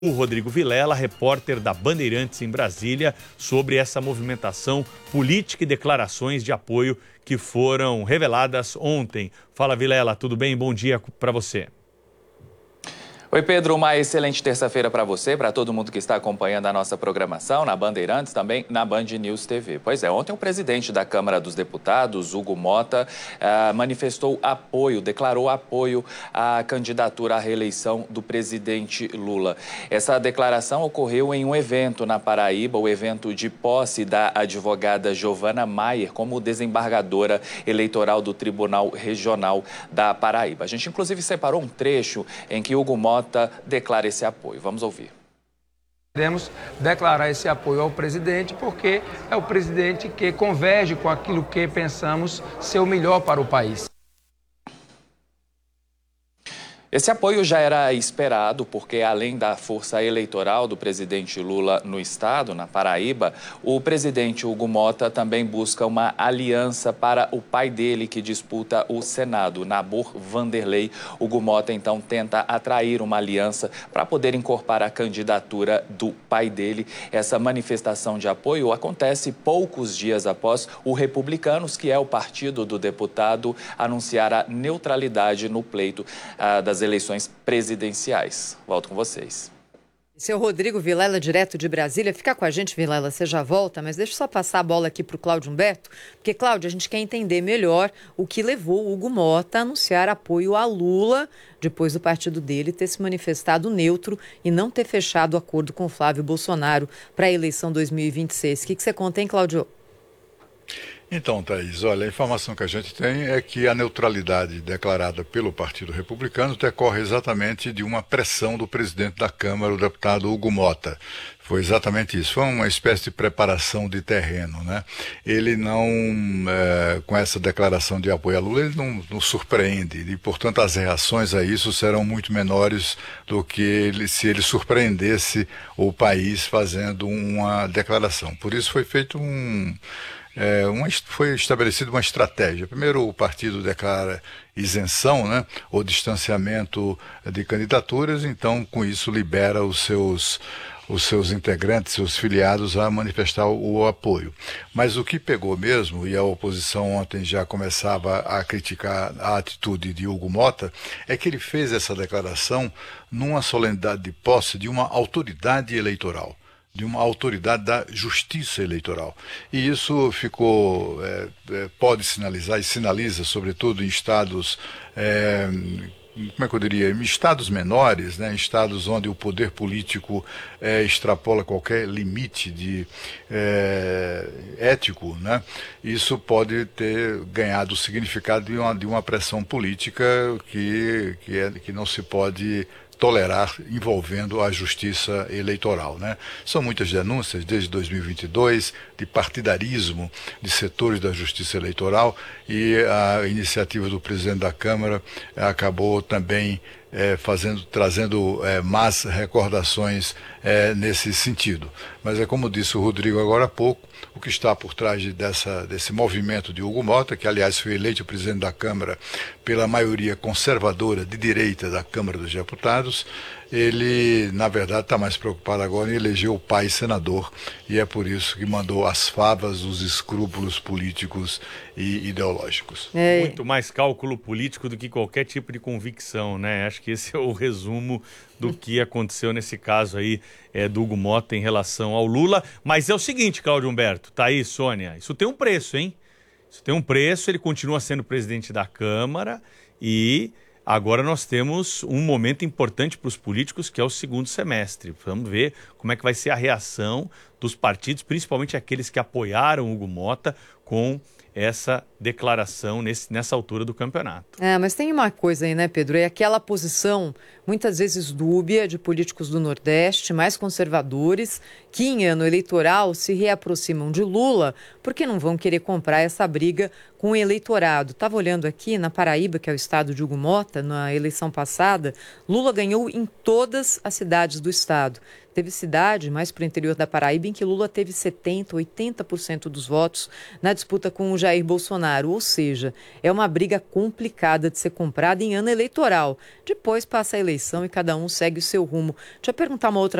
O Rodrigo Vilela, repórter da Bandeirantes em Brasília, sobre essa movimentação política e declarações de apoio que foram reveladas ontem. Fala, Vilela, tudo bem? Bom dia para você. Oi, Pedro, uma excelente terça-feira para você, para todo mundo que está acompanhando a nossa programação na Bandeirantes, também na Band News TV. Pois é, ontem o presidente da Câmara dos Deputados, Hugo Motta, manifestou apoio, declarou apoio à candidatura à reeleição do presidente Lula. Essa declaração ocorreu em um evento na Paraíba, o evento de posse da advogada Giovana Maier como desembargadora eleitoral do Tribunal Regional da Paraíba. A gente, inclusive, separou um trecho em que Hugo Motta declara esse apoio. Vamos ouvir. Queremos declarar esse apoio ao presidente porque é o presidente que converge com aquilo que pensamos ser o melhor para o país. Esse apoio já era esperado porque, além da força eleitoral do presidente Lula no estado, na Paraíba, o presidente Hugo Motta também busca uma aliança para o pai dele, que disputa o Senado, Nabor Vanderlei. Hugo Motta, então, tenta atrair uma aliança para poder incorporar a candidatura do pai dele. Essa manifestação de apoio acontece poucos dias após o Republicanos, que é o partido do deputado, anunciar a neutralidade no pleito das eleições presidenciais. Volto com vocês. Seu Rodrigo Vilela, direto de Brasília. Fica com a gente, Vilela, você já volta, mas deixa eu só passar a bola aqui para o Cláudio Humberto, porque, Cláudio, a gente quer entender melhor o que levou o Hugo Motta a anunciar apoio a Lula, depois do partido dele ter se manifestado neutro e não ter fechado acordo com Flávio Bolsonaro para a eleição 2026. O que você conta, hein, Cláudio? Então, Thaís, olha, a informação que a gente tem é que a neutralidade declarada pelo Partido Republicano decorre exatamente de uma pressão do presidente da Câmara, o deputado Hugo Motta. Foi exatamente isso, foi uma espécie de preparação de terreno, né? Ele não, com essa declaração de apoio a Lula, ele não surpreende, e portanto as reações a isso serão muito menores do que se ele surpreendesse o país fazendo uma declaração. Por isso foi feito foi estabelecida uma estratégia. Primeiro, o partido declara isenção, né, ou distanciamento de candidaturas, então com isso libera os seus integrantes, seus filiados a manifestar o apoio. Mas o que pegou mesmo, e a oposição ontem já começava a criticar a atitude de Hugo Motta, é que ele fez essa declaração numa solenidade de posse de uma autoridade eleitoral, de uma autoridade da justiça eleitoral. E isso pode sinalizar, e sinaliza, sobretudo em estados, como é que eu diria, em estados menores, né, em estados onde o poder político extrapola qualquer limite ético, né, isso pode ter ganhado o significado de uma pressão política que não se pode tolerar envolvendo a justiça eleitoral, né? São muitas denúncias desde 2022 de partidarismo de setores da justiça eleitoral, e a iniciativa do presidente da Câmara acabou também trazendo más recordações nesse sentido. Mas é como disse o Rodrigo agora há pouco, o que está por trás desse movimento de Hugo Motta, que aliás foi eleito presidente da Câmara pela maioria conservadora de direita da Câmara dos Deputados. Ele, na verdade, está mais preocupado agora em eleger o pai senador, e é por isso que mandou as favas, os escrúpulos políticos e ideológicos. Muito mais cálculo político do que qualquer tipo de convicção, né? Acho que esse é o resumo do que aconteceu nesse caso aí do Hugo Motta em relação ao Lula. Mas é o seguinte, Cláudio Humberto, tá aí, Sônia, isso tem um preço, hein? Isso tem um preço, ele continua sendo presidente da Câmara, e agora nós temos um momento importante para os políticos, que é o segundo semestre. Vamos ver como é que vai ser a reação dos partidos, principalmente aqueles que apoiaram Hugo Motta, com essa declaração nessa altura do campeonato. Mas tem uma coisa aí, né, Pedro? É aquela posição, muitas vezes dúbia, de políticos do Nordeste, mais conservadores, que em ano eleitoral se reaproximam de Lula, porque não vão querer comprar essa briga com o eleitorado. Estava olhando aqui na Paraíba, que é o estado de Hugo Motta, na eleição passada, Lula ganhou em todas as cidades do estado. Teve cidade, mais para o interior da Paraíba, em que Lula teve 70%, 80% dos votos na disputa com o Jair Bolsonaro. Ou seja, é uma briga complicada de ser comprada em ano eleitoral. Depois passa a eleição e cada um segue o seu rumo. Deixa eu perguntar uma outra